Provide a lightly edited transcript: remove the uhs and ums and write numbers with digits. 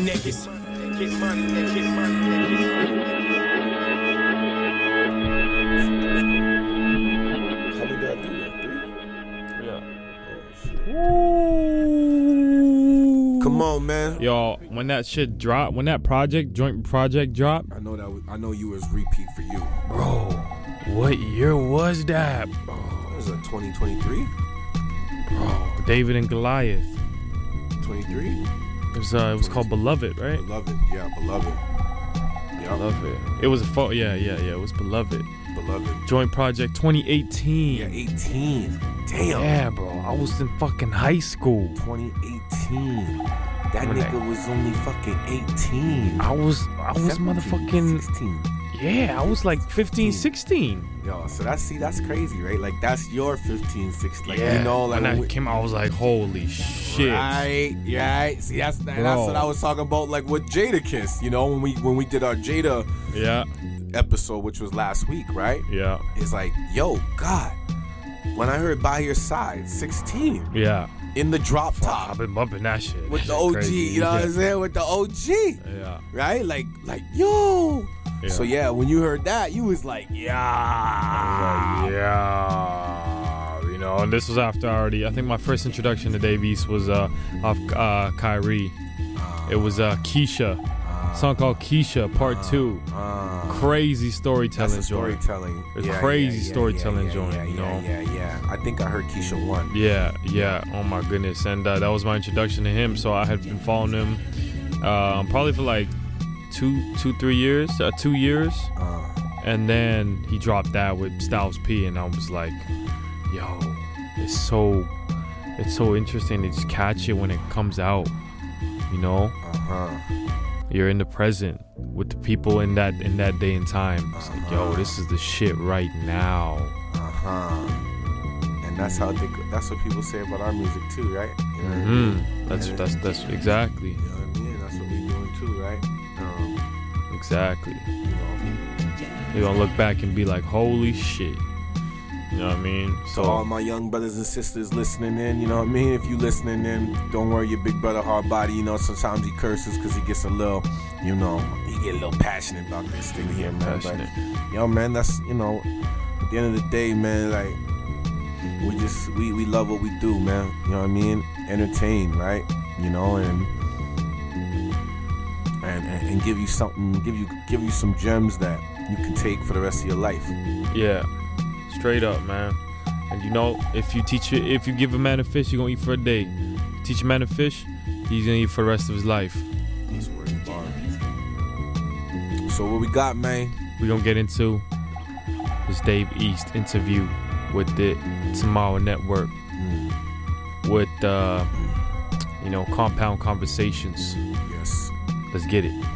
niggas. Get money, nigga. Get money, nigga. How many did I do that? 3? Yeah. Oh, shit. Come on, man. Yo, when that shit dropped, when that joint project dropped, I know you was repeat for you. bro, what year was that, bro? What was that, 2023? Bro, David and Goliath. 23? It was called Beloved, right? Beloved. Yeah, Beloved. Yeah. Beloved. It was a yeah. It was Beloved. Beloved. Joint project 2018. Yeah, 18. Damn. Yeah, bro. I was in fucking high school. 2018. That When nigga was only fucking 18. I was 17, motherfucking 16. yeah. I was like 15, 16. Yo, so that's crazy, right? Like that's your 15, 16. Like Yeah. you know, like when I came out, I was like, holy shit. Right. See, that's what I was talking about, like with Jadakiss. You know, when we did our Jada Yeah. episode, which was last week, right? Yeah. It's like, yo, God, when I heard By Your Side, 16 Yeah. in the drop I've top been bumping that shit. with That the shit OG, crazy. you know what I'm saying? With the OG, Yeah. right? Like yo. Yeah. So yeah, when you heard that, you was like, yeah. Yeah. You know, and this was after I think my first introduction to Dave East was off Kyrie. It was Keisha. A song called Keisha Part 2. Crazy storytelling That's a joint. storytelling. Crazy storytelling joint, you know? Yeah. I think I heard Keisha 1. Yeah. Oh my goodness. And that was my introduction to him. So I had been following him probably for like 2 years. And then he dropped that with Styles P, and I was like, yo, it's so interesting to just catch it when it comes out. You know? You're in the present with the people in that day and time. It's like, yo, this is the shit right now. And that's what people say about our music too, right? You know what I mean? That's exactly. You know what I mean? That's what we doing too, right? Exactly. You're gonna look back and be like, holy shit. You know what I mean? So all my young brothers and sisters listening in, you know what I mean? If you listening in, don't worry, your big brother hard body, you know, sometimes he curses because he gets a little, you know, he get a little passionate about this thing here, man. Passionate. But, yo, man, that's, you know, at the end of the day, man, like, we love what we do, man. You know what I mean? Entertain, right? You know, and give you something, give you some gems that you can take for the rest of your life. Yeah, straight up, man. And you know, if you give a man a fish, you're gonna eat for a day. Teach a man to fish, he's gonna eat for the rest of his life. These words bar. So what we got, man? We're gonna get into this Dave East interview with the Tomorrow Network, with Compound Conversations. Yes. Let's get it.